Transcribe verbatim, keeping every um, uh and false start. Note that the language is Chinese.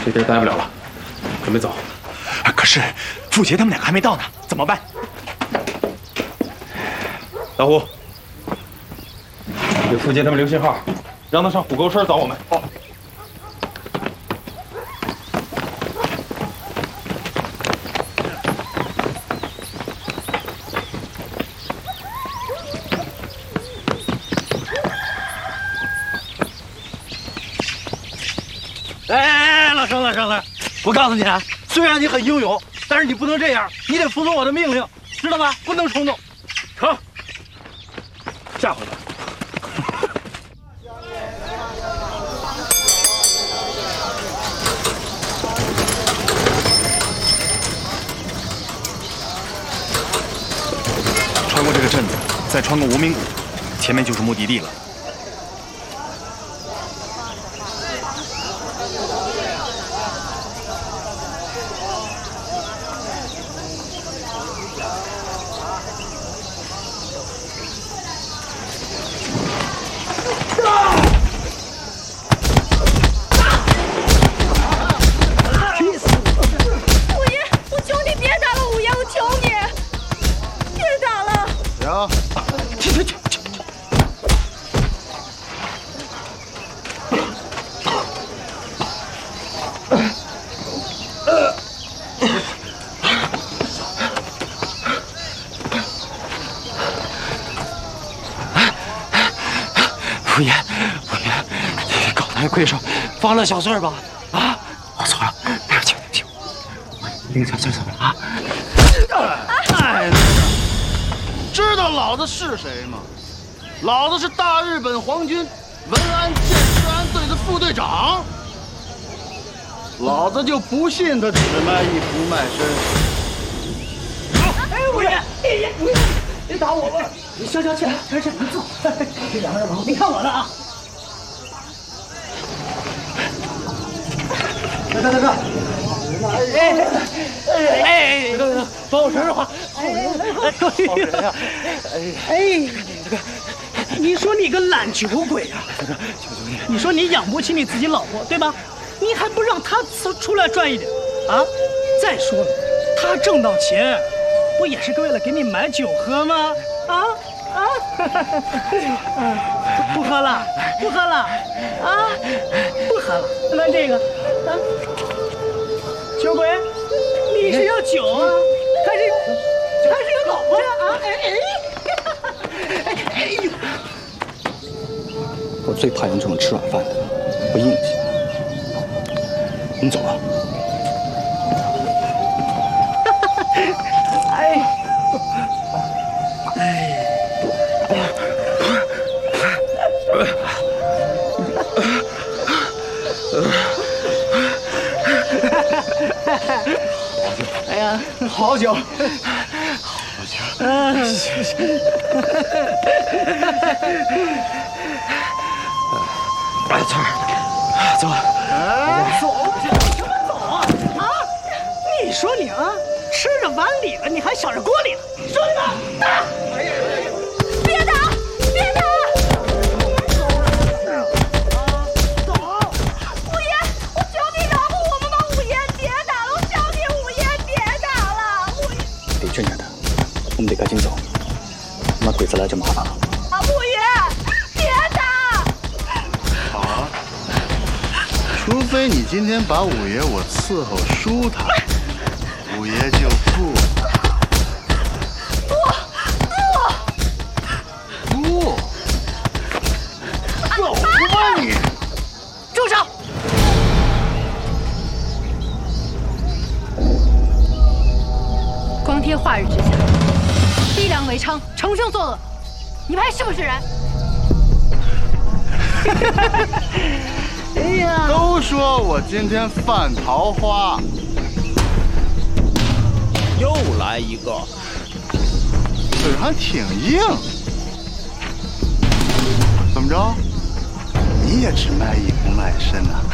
这地儿待不了了，准备走。 可是傅杰他们两个还没到呢，怎么办？ 老胡，给傅杰他们留信号，让他上虎沟村找我们。哦。 哎哎哎，老生老生了，我告诉你啊，虽然你很英勇，但是你不能这样，你得服从我的命令，知道吧？不能冲动。 成，下回吧。 穿过这个镇子，再穿过无名谷，前面就是目的地了。 五爷，五爷，高抬贵手，放了小岁儿吧！啊，我错了，行行，那个小岁儿怎么了啊？ 哎，知道老子是谁吗？老子是大日本皇军文安建治安队的副队长。老子就不信他只卖艺不卖身。 哎，五爷，哎呀，五爷，别打我了！你消消气，消消气，你坐。这两个人忙，你看我的啊！大哥，大哥，哎哎哎，大哥，帮我传传话。哎哎，大哥，你说你个懒酒鬼啊！你说你养不起你自己老婆，对吧？你还不让他出来赚一点啊？再说了，他挣到钱，不也是为了给你买酒喝吗？啊啊！不喝了，不喝了，啊，不喝了。那这个，啊，酒鬼，你是要酒啊，还是还是有老婆呀？啊，哎哎，哎呦！ 我最讨厌这种吃软饭的，不硬气。你走吧。 哎，哎。哎呀，好酒，好酒，嗯，行行。哎，翠儿，走，哎，走，什么走啊？啊，你说你啊，吃着碗里了，你还想着锅里了？说你们，打！哎呀，别打，别打！走，五爷，我求你饶过我们吧，五爷，别打了，我求你，五爷，别打了，五爷。 得劝劝他，我们得赶紧走，那鬼子来就麻烦了。 啊，五爷，别打！ 好啊，除非你今天把五爷我伺候舒坦，五爷就不。不，走吧你！ 住手！ 光天化日之下，逼良为娼，穷凶作恶，你们还是不是人？ 哎呀， 都说我今天犯桃花， 又来一个， 嘴还挺硬。怎么着？你也只卖艺不卖身呐、啊？